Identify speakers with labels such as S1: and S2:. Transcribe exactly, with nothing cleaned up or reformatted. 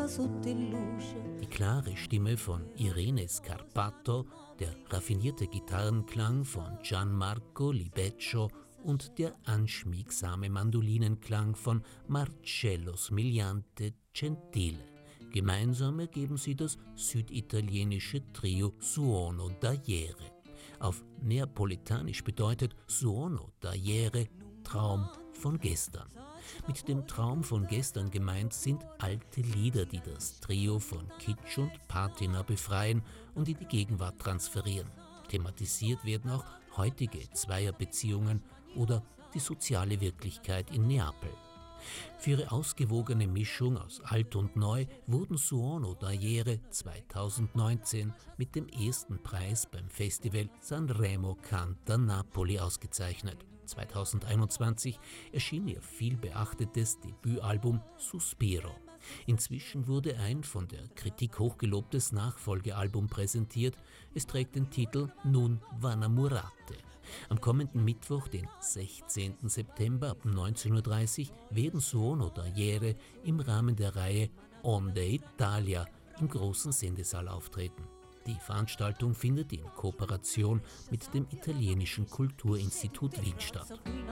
S1: Die klare Stimme von Irene Scarpato, der raffinierte Gitarrenklang von Gianmarco Libeccio und der anschmiegsame Mandolinenklang von Marcello Smigliante Gentile. Gemeinsam ergeben sie das süditalienische Trio Suono d'Agliere. Auf Neapolitanisch bedeutet Suono d'Agliere Traum von gestern. Mit dem Traum von gestern gemeint sind alte Lieder, die das Trio von Kitsch und Patina befreien und in die Gegenwart transferieren. Thematisiert werden auch heutige Zweierbeziehungen oder die soziale Wirklichkeit in Neapel. Für ihre ausgewogene Mischung aus Alt und Neu wurden Suono d'Agliere zweitausendneunzehn mit dem ersten Preis beim Festival Sanremo Canta Napoli ausgezeichnet. zweitausendeinundzwanzig erschien ihr vielbeachtetes Debütalbum Suspiro. Inzwischen wurde ein von der Kritik hochgelobtes Nachfolgealbum präsentiert. Es trägt den Titel Nun Vanamurate. Am kommenden Mittwoch, den sechzehnten September ab neunzehn Uhr dreißig, werden Suono d'Agliere im Rahmen der Reihe Onde Italia im großen Sendesaal auftreten. Die Veranstaltung findet in Kooperation mit dem Italienischen Kulturinstitut Wien statt.